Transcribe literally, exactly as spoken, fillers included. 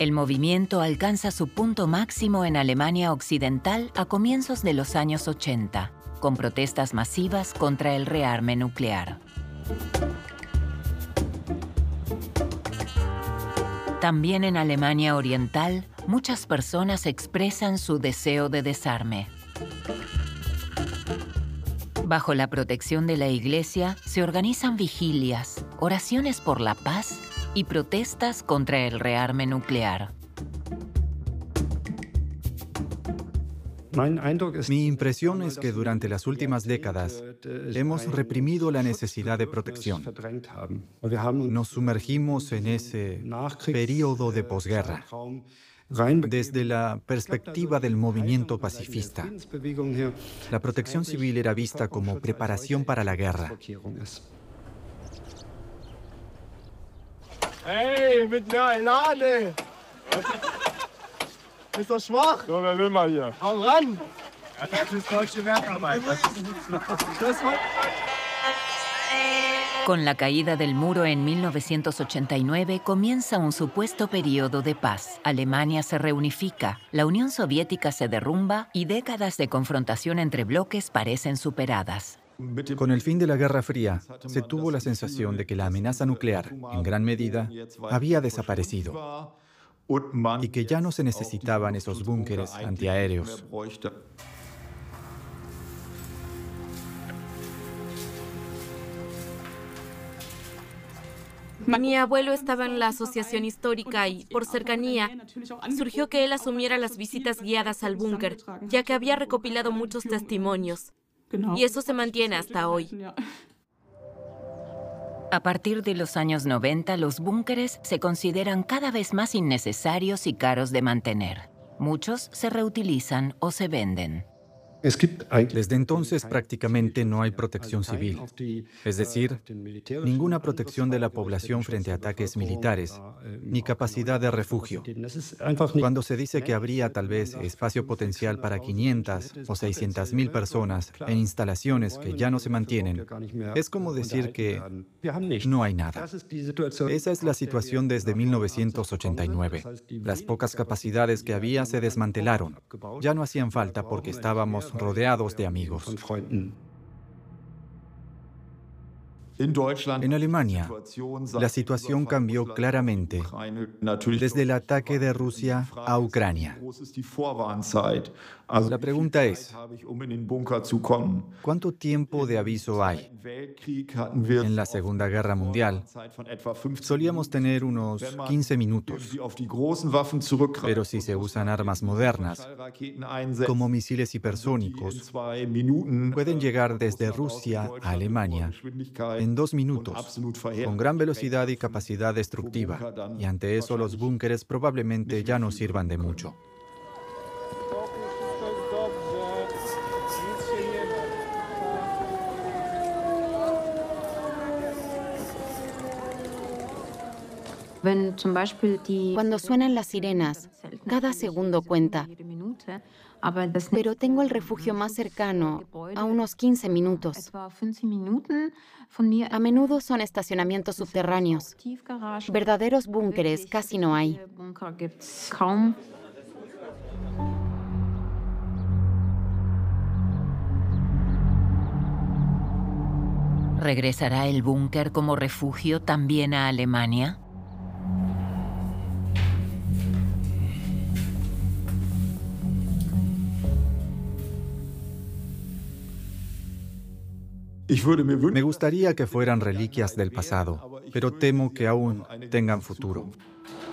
El movimiento alcanza su punto máximo en Alemania Occidental a comienzos de los años ochenta, con protestas masivas contra el rearme nuclear. También en Alemania Oriental, muchas personas expresan su deseo de desarme. Bajo la protección de la Iglesia, se organizan vigilias, oraciones por la paz y protestas contra el rearme nuclear. Mi impresión es que durante las últimas décadas hemos reprimido la necesidad de protección. Nos sumergimos en ese periodo de posguerra. Desde la perspectiva del movimiento pacifista, la protección civil era vista como preparación para la guerra. Hey, mit mir Lade! Ist doch schwach! So, wer will mal hier? Hau ran! Das ist deutsche Werkarbeit. Con la caída del muro en mil novecientos ochenta y nueve comienza un supuesto periodo de paz. Alemania se reunifica, la Unión Soviética se derrumba y décadas de confrontación entre bloques parecen superadas. Con el fin de la Guerra Fría, se tuvo la sensación de que la amenaza nuclear, en gran medida, había desaparecido y que ya no se necesitaban esos búnkeres antiaéreos. Mi abuelo estaba en la asociación histórica y, por cercanía, surgió que él asumiera las visitas guiadas al búnker, ya que había recopilado muchos testimonios. Y eso se mantiene hasta hoy. A partir de los años noventa, los búnkeres se consideran cada vez más innecesarios y caros de mantener. Muchos se reutilizan o se venden. Desde entonces prácticamente no hay protección civil, es decir, ninguna protección de la población frente a ataques militares, ni capacidad de refugio. Cuando se dice que habría tal vez espacio potencial para quinientas o seiscientas mil personas en instalaciones que ya no se mantienen, es como decir que no hay nada. Esa es la situación desde mil novecientos ochenta y nueve. Las pocas capacidades que había se desmantelaron. Ya no hacían falta porque estábamos rodeados de amigos. En Alemania, la situación cambió claramente desde el ataque de Rusia a Ucrania. La pregunta es, ¿cuánto tiempo de aviso hay? En la Segunda Guerra Mundial, solíamos tener unos quince minutos. Pero si se usan armas modernas, como misiles hipersónicos, pueden llegar desde Rusia a Alemania en dos minutos, con gran velocidad y capacidad destructiva. Y ante eso los búnkeres probablemente ya no sirvan de mucho. Cuando suenan las sirenas, cada segundo cuenta. Pero tengo el refugio más cercano a unos quince minutos. A menudo son estacionamientos subterráneos. Verdaderos búnkeres casi no hay. ¿Regresará el búnker como refugio también a Alemania? Me gustaría que fueran reliquias del pasado, pero temo que aún tengan futuro.